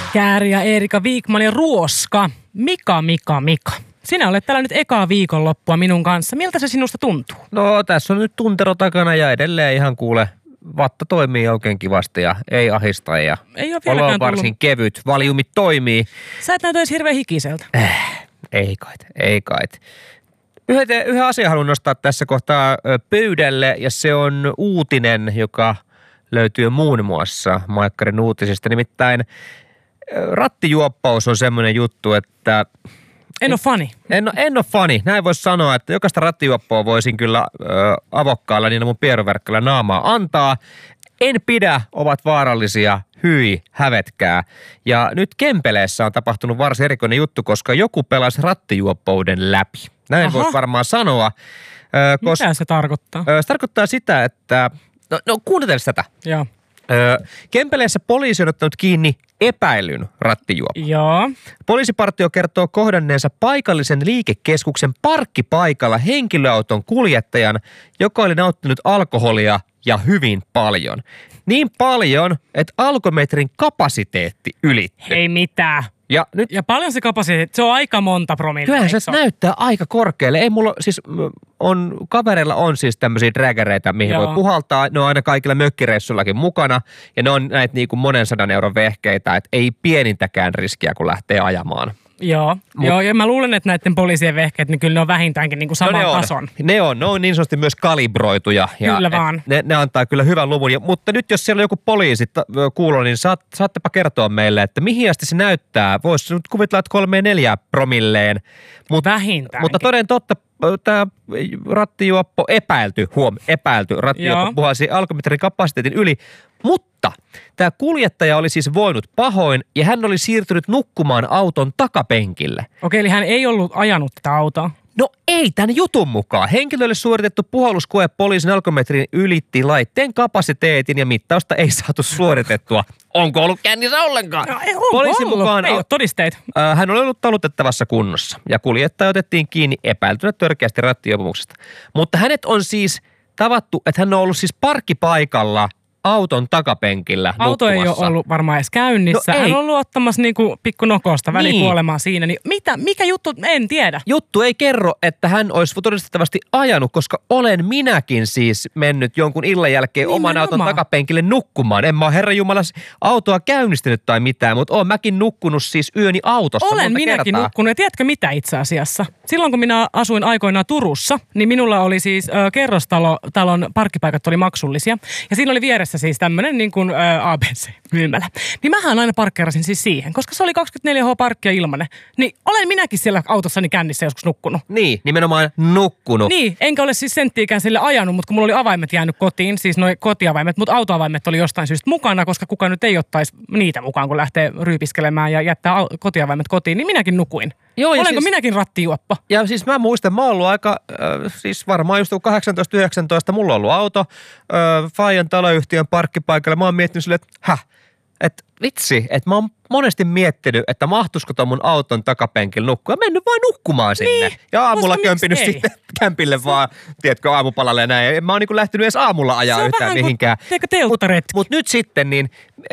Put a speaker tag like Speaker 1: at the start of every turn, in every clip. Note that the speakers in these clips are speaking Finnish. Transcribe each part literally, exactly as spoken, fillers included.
Speaker 1: Kääri ja Eerika Wikman ja Ruoska. Mika, Mika, Mika. Sinä olet täällä nyt ekaa viikonloppua minun kanssa. Miltä se sinusta tuntuu?
Speaker 2: No tässä on nyt tuntero takana ja edelleen ihan kuule, vatta toimii oikein kivasti ja ei ahista ja
Speaker 1: ei ole
Speaker 2: olo on
Speaker 1: vieläkään
Speaker 2: varsin
Speaker 1: tullut.
Speaker 2: kevyt. Valiumit toimii.
Speaker 1: Sä et näytä edes hirveän hikiseltä.
Speaker 2: Äh, ei kait, ei kait. Yhden, yhden asian haluan nostaa tässä kohtaa pöydälle ja se on uutinen, joka löytyy muun muassa Maikkarin uutisista. Nimittäin rattijuoppaus on semmoinen juttu, että
Speaker 1: En ole fani.
Speaker 2: En, en ole fani. Näin voisi sanoa, että jokaista rattijuoppoa voisin kyllä ö, avokkaalla niin mun pieruverkkoilla naamaa antaa. En pidä, ovat vaarallisia, hyi, hävetkää. Ja nyt Kempeleessä on tapahtunut varsin erikoinen juttu, koska joku pelasi rattijuoppouden läpi. Näin voisi varmaan sanoa. Ö, kos,
Speaker 1: Mitä se tarkoittaa?
Speaker 2: Ö, se tarkoittaa sitä, että... No, no kuuntele tätä.
Speaker 1: Joo.
Speaker 2: Ö, Kempeleessä poliisi on ottanut kiinni epäilyn rattijuopon.
Speaker 1: Joo.
Speaker 2: Poliisipartio kertoo kohdanneensa paikallisen liikekeskuksen parkkipaikalla henkilöauton kuljettajan, joka oli nauttinut alkoholia ja hyvin paljon. Niin paljon, että alkometrin kapasiteetti ylittyi.
Speaker 1: Ei mitään.
Speaker 2: Ja nyt
Speaker 1: Ja paljon se kapasiteetti, se on aika monta promillia.
Speaker 2: kyllähän
Speaker 1: eikö
Speaker 2: se
Speaker 1: ole?
Speaker 2: näyttää aika korkealle. Ei mulla, siis on, kavereilla on siis tämmöisiä drägereitä, mihin
Speaker 1: Joo.
Speaker 2: voi puhaltaa. Ne on aina kaikilla mökkireissullakin mukana. Ja ne on näitä niin kuin monen sadan euron vehkeitä, että ei pienintäkään riskiä, kun lähtee ajamaan.
Speaker 1: Joo.
Speaker 2: Mut-
Speaker 1: Joo, ja mä luulen, että näiden poliisien vehkeet, niin kyllä ne on vähintäänkin niin kuin saman
Speaker 2: ne on.
Speaker 1: tason.
Speaker 2: Ne on, ne on niin sanotusti myös kalibroituja. Ja
Speaker 1: Kyllä
Speaker 2: et
Speaker 1: vaan.
Speaker 2: Ne, ne antaa kyllä hyvän luvun. Ja, mutta nyt jos siellä on joku poliisi ta- kuulo, niin saat, saattepa kertoa meille, että mihin asti se näyttää. Voisi nyt kuvitella, että kolme neljä promilleen. Mut,
Speaker 1: Vähintäänkin.
Speaker 2: mutta toden totta, tämä rattijuoppo epäilty, huom, epäilty rattijuoppo
Speaker 1: Joo.
Speaker 2: puhalsi alkometrin kapasiteetin yli. Mutta tämä kuljettaja oli siis voinut pahoin ja hän oli siirtynyt nukkumaan auton takapenkille.
Speaker 1: Okei, eli hän ei ollut ajanut tätä autoa.
Speaker 2: No ei tämän jutun mukaan. Henkilölle suoritettu puhalluskoe poliisin alkometrin ylitti laitteen kapasiteetin ja mittausta ei saatu suoritettua. Onko ollut kännissä ollenkaan?
Speaker 1: No, ei ole
Speaker 2: Poliisin
Speaker 1: ollut.
Speaker 2: mukaan
Speaker 1: Ei ole todisteita.
Speaker 2: äh, hän oli ollut talutettavassa kunnossa ja kuljettaja otettiin kiinni epäiltynä törkeästi rattijuopumuksesta. Mutta hänet on siis tavattu, että hän on ollut siis parkkipaikalla auton takapenkillä
Speaker 1: Auto ei
Speaker 2: nukkumassa.
Speaker 1: ole ollut varmaan edes käynnissä.
Speaker 2: No ei.
Speaker 1: Hän on ollut ottamassa niinku pikku nokosta
Speaker 2: Niin.
Speaker 1: välikuolemaa siinä. Niin mitä, mikä juttu? En tiedä.
Speaker 2: Juttu ei kerro, että hän olisi todistettavasti ajanut, koska olen minäkin siis mennyt jonkun illan jälkeen oman auton
Speaker 1: Nimenomaan.
Speaker 2: takapenkille nukkumaan. En mä ole herranjumala autoa käynnistänyt tai mitään, mutta oon mäkin nukkunut siis yöni autossa
Speaker 1: Olen
Speaker 2: monta
Speaker 1: minäkin
Speaker 2: kertaa.
Speaker 1: nukkunut. Ja tiedätkö mitä itse asiassa? Silloin kun minä asuin aikoinaan Turussa, niin minulla oli siis ö, kerrostalon parkkipaikat oli maksullisia. Ja siinä oli vieressä siis tämmöinen niin kuin ö, A B C-myymälä. Niin mähän aina parkkeerasin siis siihen, koska se oli kaksikymmentäneljä H parkkia ilmanen. Niin olen minäkin siellä autossani kännissä joskus nukkunut.
Speaker 2: Niin, nimenomaan nukkunut.
Speaker 1: Niin, enkä ole siis senttiikään sille ajanut, mutta kun mulla oli avaimet jäänyt kotiin, siis noi kotiavaimet, mutta autoavaimet oli jostain syystä mukana, koska kukaan nyt ei ottaisi niitä mukaan, kun lähtee ryypiskelemään ja jättää au- kotiavaimet kotiin, niin minäkin nukuin.
Speaker 2: Joo, ja
Speaker 1: Olenko
Speaker 2: siis-
Speaker 1: minäkin rattijuoppo?
Speaker 2: Ja siis mä muistan, mä oon ollut aika, äh, siis varmaan just kahdeksantoista yhdeksäntoista, mulla on ollut auto äh, Fajan taloyhtiön parkkipaikalle. Mä oon miettinyt silleen, että häh, että vitsi, että mä oon monesti miettinyt, että mahtuisiko tuon mun auton takapenkillä nukkua. Ja mennyt vaan nukkumaan sinne.
Speaker 1: Niin,
Speaker 2: Ja aamulla
Speaker 1: koska
Speaker 2: kömpinyt
Speaker 1: miksi ei?
Speaker 2: sitten kämpille vaan, tiedätkö, aamupalalle ja näin. En mä oon niin lähtenyt edes aamulla ajaa
Speaker 1: Se on
Speaker 2: yhtään
Speaker 1: vähän kuin,
Speaker 2: mihinkään.
Speaker 1: tiedätkö, telttaretki.
Speaker 2: Mutta nyt sitten niin...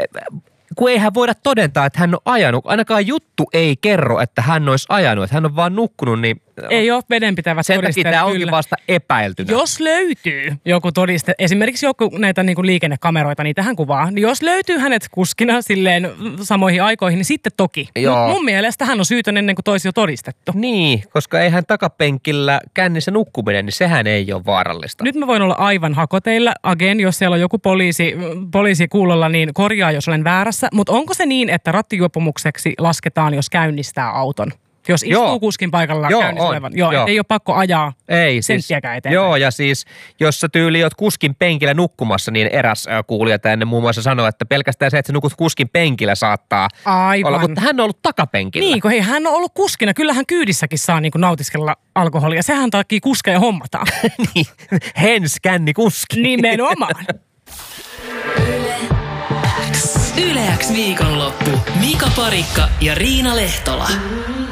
Speaker 2: kun eihän voida todentaa, että hän on ajanut. Ainakaan juttu ei kerro, että hän olisi ajanut. Että hän on vaan nukkunut, niin
Speaker 1: Ei ole vedenpitävät
Speaker 2: sen takia
Speaker 1: todisteet,
Speaker 2: tämä onkin
Speaker 1: kyllä.
Speaker 2: vasta epäiltynä.
Speaker 1: Jos löytyy joku todiste, esimerkiksi joku näitä niin kuin liikennekameroita, niin tähän kuvaa, niin jos löytyy hänet kuskina silleen samoihin aikoihin, niin sitten toki.
Speaker 2: Joo.
Speaker 1: Mut mun mielestä hän on syytön ennen kuin toisi jo todistettu.
Speaker 2: Niin, koska eihän takapenkillä kännissä nukkuminen, niin sehän ei ole vaarallista.
Speaker 1: Nyt mä voin olla aivan hakoteilla. Again, jos siellä on joku poliisi, poliisi kuulolla, niin korjaa, jos olen väärässä. Mutta onko se niin, että rattijuopumukseksi lasketaan, jos käynnistää auton? Jos istuu
Speaker 2: Joo.
Speaker 1: kuskin paikalla
Speaker 2: Joo,
Speaker 1: käynnissä
Speaker 2: on.
Speaker 1: olevan. Joo,
Speaker 2: Joo.
Speaker 1: et ei ole pakko ajaa
Speaker 2: Ei
Speaker 1: senttiäkään
Speaker 2: siis,
Speaker 1: eteenpäin.
Speaker 2: joo, ja siis jos sä tyyli oot kuskin penkillä nukkumassa, niin eräs äh, kuulija tänne muun muassa sanoi, että pelkästään se, että sä nukut kuskin penkillä saattaa
Speaker 1: Aivan.
Speaker 2: olla, mutta hän on ollut takapenkillä.
Speaker 1: Niin, kun hei, hän on ollut kuskina. Kyllähän kyydissäkin saa niinku nautiskella alkoholia. Sehän takia kuskeja hommataan.
Speaker 2: niin, hens känni kuski.
Speaker 1: Nimenomaan.
Speaker 3: Yle X viikonloppu. Mika Parikka ja Riina Lehtola.